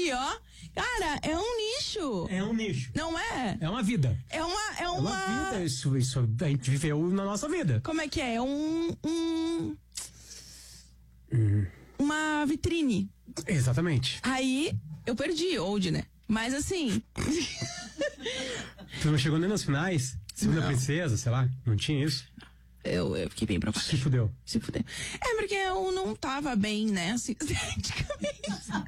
Aí, ó. Cara, é um nicho. É um nicho. Não é? É uma vida. É uma vida. Isso a gente viveu na nossa vida. Como é que é? Uma vitrine. Exatamente. Aí, eu perdi, old, né? Mas assim... Tu não chegou nem nas finais? Segunda princesa, sei lá. Não tinha isso? Eu fiquei bem preocupada. Se fudeu. É porque eu não tava bem, né? Assim, esteticamente.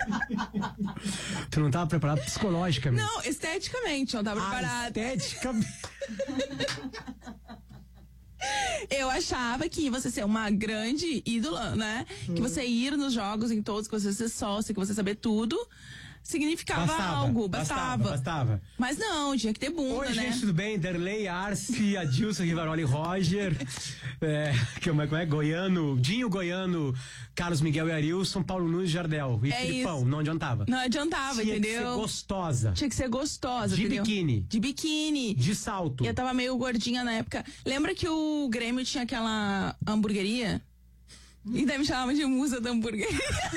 Tu não tava preparado psicologicamente? Não, esteticamente, eu não tava preparada. Esteticamente. Eu achava que você ser uma grande ídola, né? Que você ir nos jogos em todos, que você ser sócia, que você saber tudo, significava algo. Bastava. Mas não, tinha que ter bunda, Oi, né? gente, tudo bem? Derlei, Arce, Adilson, Rivaroli, Roger, como é? Goiano, Dinho Goiano, Carlos Miguel e Arilson, Paulo Nunes e Jardel. E Filipão, isso. não adiantava. Não adiantava, Tinha entendeu? que ser gostosa. Tinha que ser gostosa, De entendeu? biquíni. De biquíni. De salto. E eu tava meio gordinha na época. Lembra que o Grêmio tinha aquela hamburgueria? E daí me chamavam de musa da hamburgueria.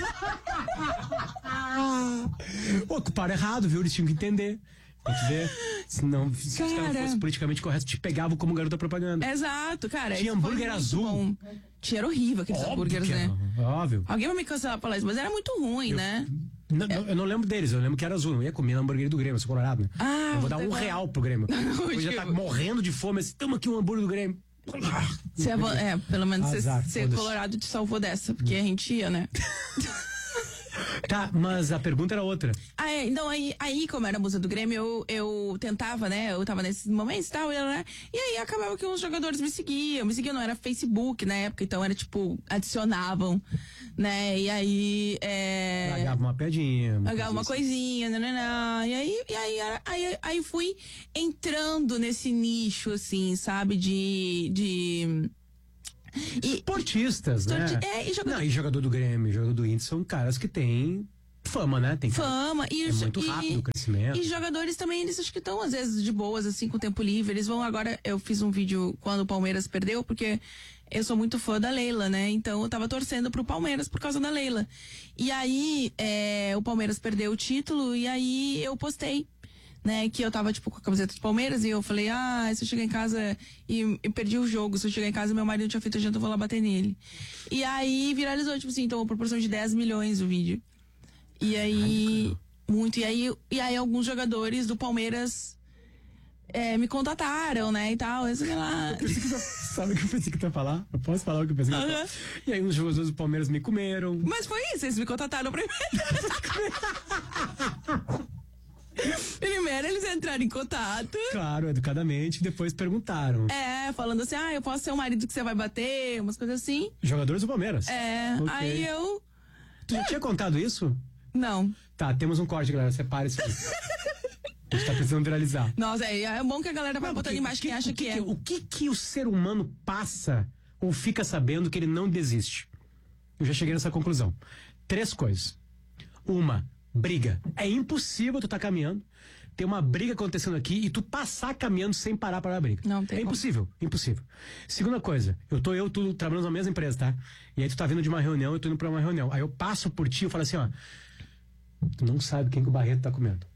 Ocuparam errado, viu? Eles tinham que entender. Tem que ver. Se os caras fossem politicamente corretos, te pegavam como garota propaganda. Exato, cara. Tinha hambúrguer azul. Bom. Tinha, era horrível aqueles hambúrgueres, né? Óbvio. Alguém vai me cancelar pra isso, mas era muito ruim, né? Eu não lembro deles, eu lembro que era azul. Não ia comer na hamburgueria do Grêmio, eu sou colorado, né? Eu vou dar R$1 pro Grêmio. Eu já tá morrendo de fome, assim, toma aqui um hambúrguer do Grêmio. Pelo menos Azar, ser colorado te salvou dessa, porque a gente ia, né? Tá, mas a pergunta era outra. Então aí como era musa do Grêmio, eu tentava, né? Eu tava nesses momentos e tal, né? E aí acabava que uns jogadores me seguiam, não era Facebook na época, então era tipo, adicionavam, né? E aí. Pagava uma pedinha. Pagava uma coisinha, né? E aí fui entrando nesse nicho, assim, sabe? De esportistas, né? E jogador do Grêmio, jogador do Inter são caras que têm fama, né? Tem fama. É muito rápido o crescimento. E jogadores também, eles acho que estão às vezes de boas, assim, com o tempo livre. Eles vão agora, eu fiz um vídeo quando o Palmeiras perdeu, porque eu sou muito fã da Leila, né? Então eu tava torcendo pro Palmeiras por causa da Leila. E aí, o Palmeiras perdeu o título e aí eu postei, né, que eu tava, tipo, com a camiseta do Palmeiras e eu falei, se eu chegar em casa e perdi o jogo, se eu chegar em casa e meu marido tinha feito janta, eu vou lá bater nele. E aí viralizou, tipo assim, então uma proporção de 10 milhões o vídeo. E aí, muito, e aí alguns jogadores do Palmeiras me contataram, né, e tal, eu sei lá. Sabe o que eu pensei que tu ia falar? Eu posso falar o que eu pensei que tu ia falar? E aí uns jogadores do Palmeiras me comeram. Mas foi isso, eles me contataram primeiro. Primeiro eles entraram em contato. Claro, educadamente, depois perguntaram. Falando assim, eu posso ser o marido que você vai bater, umas coisas assim. Jogadores do Palmeiras? Okay. Aí eu... Tu já tinha contado isso? Não. Tá, temos um corte, galera, separa isso aqui. A gente tá precisando viralizar. Nossa, é bom que a galera vai botando imagem quem acha que é. O que o ser humano passa ou fica sabendo que ele não desiste? Eu já cheguei nessa conclusão. 3 coisas. Uma, briga. É impossível tu tá caminhando, ter uma briga acontecendo aqui e tu passar caminhando sem parar para a briga. Não tem. É impossível. Segunda coisa, tu trabalhamos na mesma empresa, tá? E aí tu tá vindo de uma reunião, eu tô indo pra uma reunião. Aí eu passo por ti e falo assim, ó, tu não sabe quem que o Barreto tá comendo.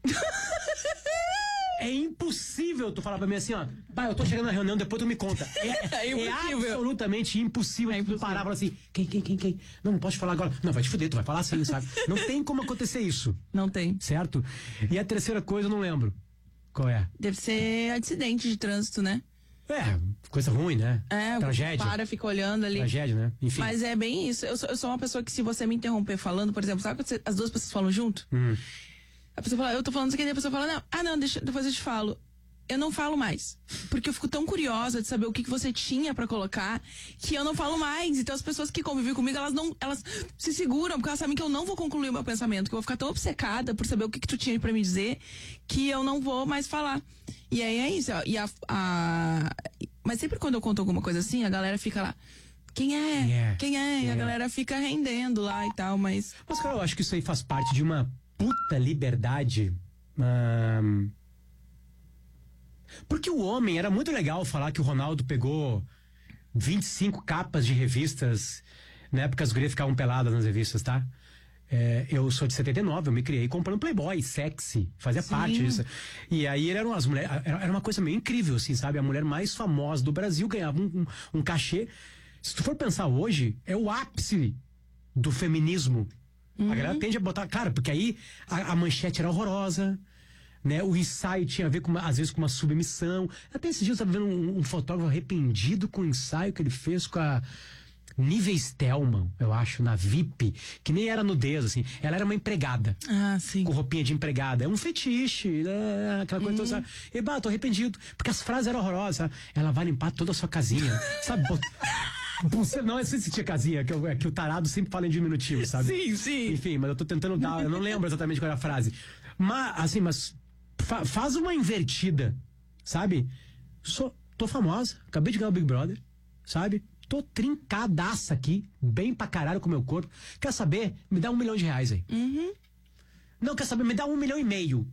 É impossível tu falar pra mim assim, ó, eu tô chegando na reunião, depois tu me conta. É absolutamente impossível tu parar e falar assim, quem? Não posso te falar agora. Não, vai te fuder, tu vai falar assim, sabe? Não tem como acontecer isso. Não tem. Certo? E a terceira coisa eu não lembro. Qual é? Deve ser acidente de trânsito, né? Coisa ruim, né? Tragédia. Fica olhando ali. Tragédia, né? Enfim. Mas é bem isso. Eu sou uma pessoa que se você me interromper falando, por exemplo, sabe quando as duas pessoas falam junto? A pessoa fala, eu tô falando isso aqui, e a pessoa fala, não, deixa, depois eu te falo. Eu não falo mais. Porque eu fico tão curiosa de saber o que você tinha pra colocar, que eu não falo mais. Então as pessoas que convivem comigo, elas se seguram, porque elas sabem que eu não vou concluir o meu pensamento, que eu vou ficar tão obcecada por saber o que tu tinha pra me dizer, que eu não vou mais falar. E aí é isso, ó. Mas sempre quando eu conto alguma coisa assim, a galera fica lá, quem é? E a galera fica rendendo lá e tal, mas... Mas, cara, eu acho que isso aí faz parte de uma puta liberdade. Porque o homem, era muito legal falar que o Ronaldo pegou 25 capas de revistas, na época as gurias ficavam peladas nas revistas, tá? Eu sou de 79, eu me criei comprando Playboy, sexy, fazia parte disso. E aí eram as mulheres, era uma coisa meio incrível, assim, sabe? A mulher mais famosa do Brasil ganhava um cachê. Se tu for pensar hoje, é o ápice do feminismo. A galera tende a botar, claro, porque aí a manchete era horrorosa, né? O ensaio tinha a ver com às vezes com uma submissão. Até esses dias eu tava vendo um fotógrafo arrependido com o ensaio que ele fez com a Nívia Stelman, eu acho, na VIP, que nem era nudez, assim. Ela era uma empregada. Ah, sim. Com roupinha de empregada. É um fetiche, né? Aquela coisa toda, sabe? E, tô arrependido. Porque as frases eram horrorosas, sabe? Ela vai limpar toda a sua casinha, sabe? Você não assistia casinha, que o tarado sempre fala em diminutivo, sabe? Sim, sim. Enfim, mas eu tô tentando dar, eu não lembro exatamente qual era a frase. Mas, assim, faz uma invertida, sabe? Tô famosa, acabei de ganhar o Big Brother, sabe? Tô trincadaça aqui, bem pra caralho com o meu corpo. Quer saber? Me dá R$1 milhão aí. Não, quer saber? Me dá R$1,5 milhão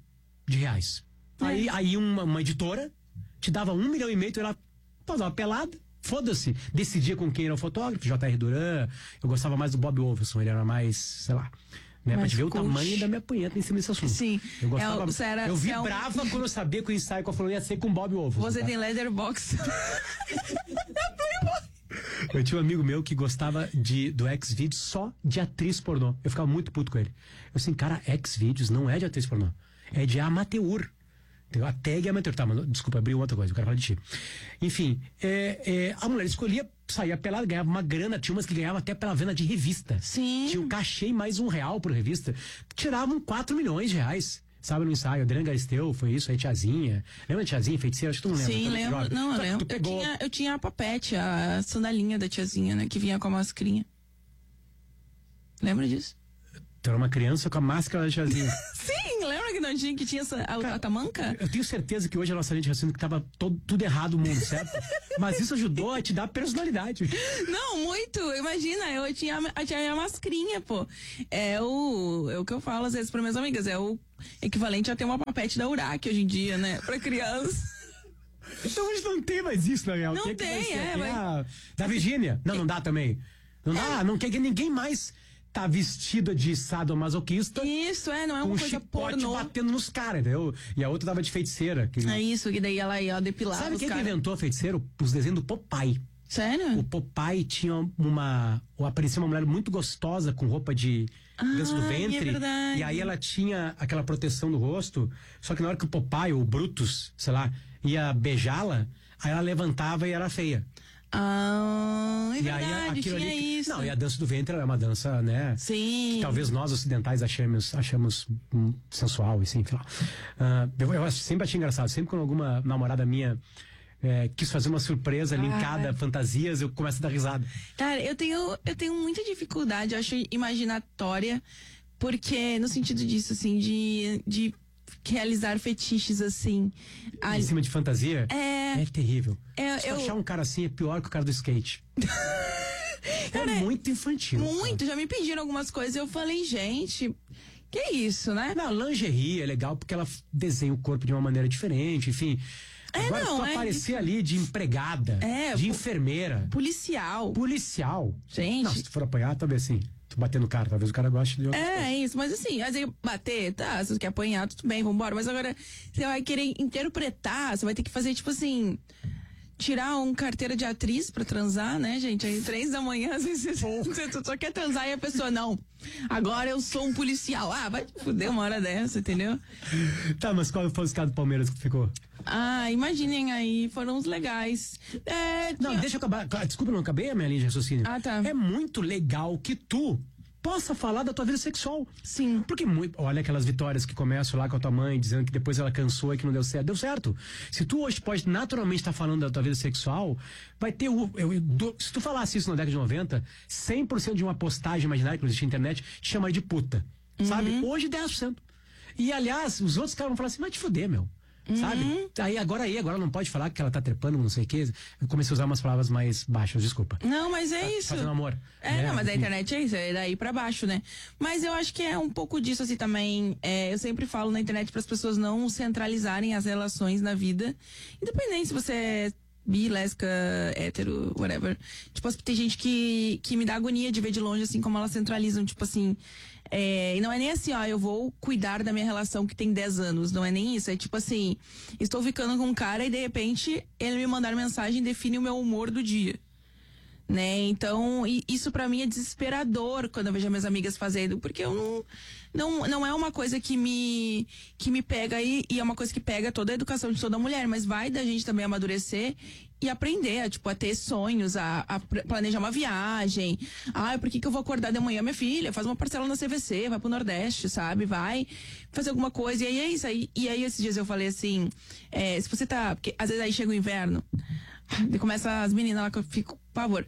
Aí uma editora te dava R$1,5 milhão, tu ia lá fazer uma pelada, foda-se. Decidia com quem era o fotógrafo, J.R. Duran. Eu gostava mais do Bob Wolfson, ele era mais, sei lá. Né, pra te ver o tamanho da minha punheta em cima desse assunto. Sim. Eu gostava. Eu vibrava quando eu sabia que o ensaio com a fulana ia ser com o Bob Wolfson. Você tem Letterboxd. Eu tinha um amigo meu que gostava do Xvideos só de atriz pornô. Eu ficava muito puto com ele. Eu assim, cara, Xvideos não é de atriz pornô. É de amateur. A tag é amateur. Tá, mas desculpa, abri outra coisa, eu quero falar de ti. Enfim, a mulher escolhia, saía pelada, ganhava uma grana. Tinha umas que ganhavam até pela venda de revista. Sim. Tinha um cachê e mais R$1 por revista. Tiravam R$4 milhões. Sabe, no ensaio, Adriana Galisteu, foi isso, aí Tiazinha. Lembra de Tiazinha, feiticeira? Acho que tu não lembra. Sim, lembro. Não, eu lembro. Pegou... Eu tinha a papete, a sandalinha da Tiazinha, né? Que vinha com a mascarinha. Lembra disso? Tu era uma criança com a máscara da Tiazinha. Sim, lembra que não tinha, que tinha a tamanca? Eu tenho certeza que hoje a nossa linha de raciocínio que tava tudo errado o mundo, certo? Mas isso ajudou a te dar personalidade. Não, muito. Imagina, eu tinha a minha mascarinha, pô. É o que eu falo às vezes para minhas amigas, é o equivalente a ter uma papete da Urac hoje em dia, né? Pra criança. Então hoje não tem mais isso, na real. Não tem, mas... Da Virgínia. Não dá também. Não dá, não quer que ninguém mais tá vestida de sadomasoquista. Isso, não é uma coisa pornô. Batendo nos caras, entendeu? E a outra tava de feiticeira. É isso, que daí ela ia depilar. Sabe quem que inventou a feiticeira? Os desenhos do Popeye. Sério? O Popeye tinha aparecia uma mulher muito gostosa com roupa de dentro do ventre. É verdade. E aí ela tinha aquela proteção do rosto. Só que na hora que o Popeye, ou o Brutus, sei lá, ia beijá-la, aí ela levantava e era feia. É verdade, aí, tinha ali, isso. Não, e a dança do ventre é uma dança, né? Sim. Que talvez nós ocidentais achamos sensual, assim, sei lá. Eu sempre achei engraçado. Sempre quando alguma namorada minha quis fazer uma surpresa linkada a fantasias, eu começo a dar risada. Cara, eu tenho muita dificuldade, eu acho, imaginatória, porque no sentido disso, assim, de realizar fetiches, assim. Em cima de fantasia? É terrível. Se achar um cara assim, é pior que o cara do skate. Cara, muito infantil. Muito, já me pediram algumas coisas, eu falei, gente, que isso, né? Não, lingerie é legal porque ela desenha o corpo de uma maneira diferente, enfim. Agora, tu aparecer ali de empregada, de enfermeira. Policial. Gente. Não, se tu for apanhar, talvez assim. Tu bater no cara, talvez o cara goste de outra coisa. É isso, mas assim, bater, tá, se você quer apanhar, tudo bem, vambora. Mas agora, você vai querer interpretar, você vai ter que fazer, tipo assim, tirar carteira de atriz pra transar, né, gente? Aí 3 da manhã, às vezes, você só quer transar e a pessoa, não, agora eu sou um policial. Vai te fuder uma hora dessa, entendeu? Tá, mas qual foi o caso do Palmeiras que ficou? Imaginem aí, foram uns legais. Não, deixa eu acabar. Desculpa, eu não acabei a minha linha de raciocínio. Tá. É muito legal que tu possa falar da tua vida sexual. Sim. Porque olha aquelas vitórias que começam lá com a tua mãe, dizendo que depois ela cansou e que não deu certo. Deu certo. Se tu hoje pode naturalmente estar falando da tua vida sexual, vai ter se tu falasse isso na década de 90, 100% de uma postagem imaginária que não existia na internet, te chamaria de puta. Sabe? Hoje 10%. E aliás, os outros caras vão falar assim, mas te fuder, meu. Sabe? Agora não pode falar que ela tá trepando, não sei o que. Eu comecei a usar umas palavras mais baixas, desculpa. Não, mas é isso. Fazendo amor. Não, mas a internet é isso, é daí pra baixo, né? Mas eu acho que é um pouco disso assim também. Eu sempre falo na internet para as pessoas não centralizarem as relações na vida. Independente se você bi, lésbica, hétero, whatever. Tipo, tem gente que me dá agonia de ver de longe, assim, como elas centralizam, tipo assim. E não é nem assim, ó, eu vou cuidar da minha relação que tem 10 anos. Não é nem isso. É tipo assim, estou ficando com um cara e de repente ele me mandar mensagem define o meu humor do dia. Né? Então, isso pra mim é desesperador quando eu vejo minhas amigas fazendo, porque eu não é uma coisa que me pega e é uma coisa que pega toda a educação de toda mulher, mas vai da gente também amadurecer e aprender, a ter sonhos, a planejar uma viagem. Por que eu vou acordar de manhã, minha filha? Faz uma parcela na CVC, vai pro Nordeste, sabe? Vai fazer alguma coisa. E aí é isso aí. E aí esses dias eu falei assim, se você tá... Porque às vezes aí chega o inverno, e começa as meninas lá que eu fico, por favor,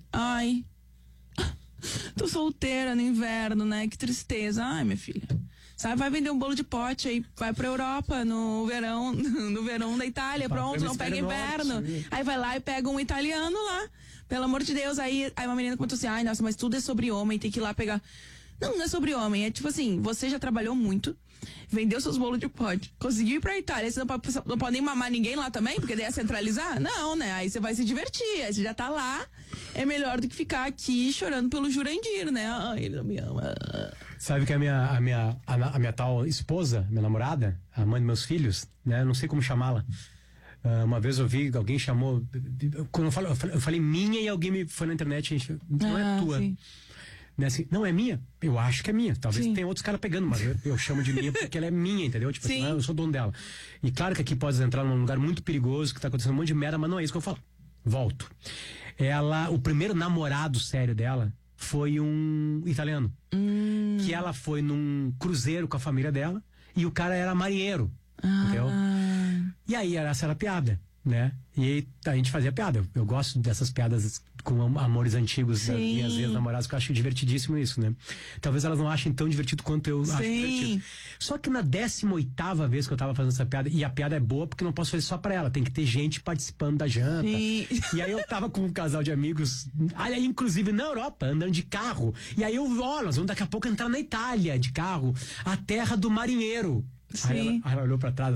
tô solteira no inverno, né? Que tristeza. Ai, minha filha. Sabe, vai vender um bolo de pote aí, vai pra Europa no verão da Itália, pronto, não pega inverno. Aí vai lá e pega um italiano lá. Pelo amor de Deus, aí uma menina comentou assim, ai, nossa, mas tudo é sobre homem, tem que ir lá pegar. Não é sobre homem, é tipo assim, você já trabalhou muito, vendeu seus bolos de pote, conseguiu ir pra Itália, você não pode nem mamar ninguém lá também, porque daí é centralizar? Não, né? Aí você vai se divertir, aí você já tá lá, é melhor do que ficar aqui chorando pelo Jurandir, né? Ai, ele não me ama. Sabe que a minha tal esposa, minha namorada, a mãe dos meus filhos, né? Não sei como chamá-la. Uma vez eu vi, alguém chamou, quando eu falei minha e alguém me foi na internet, não é tua. Sim. Né, assim, não é minha? Eu acho que é minha. Talvez tenha outros caras pegando, mas eu chamo de minha porque ela é minha, entendeu? Tipo assim, eu sou dono dela. E claro que aqui pode entrar num lugar muito perigoso, que tá acontecendo um monte de merda, mas não é isso que eu falo. Volto. O primeiro namorado sério dela foi um italiano. Que ela foi num cruzeiro com a família dela e o cara era marinheiro. Entendeu? E aí essa era a piada, né? E aí a gente fazia piada. Eu gosto dessas piadas com amores antigos das minhas ex-namoradas, que eu acho divertidíssimo isso, né? Talvez elas não achem tão divertido quanto eu acho divertido. Só que na 18ª vez que eu tava fazendo essa piada, e a piada é boa porque não posso fazer só pra ela, tem que ter gente participando da janta. E aí eu tava com um casal de amigos, aí inclusive na Europa, andando de carro. E aí nós vamos daqui a pouco entrar na Itália de carro, a terra do marinheiro. Aí ela olhou pra trás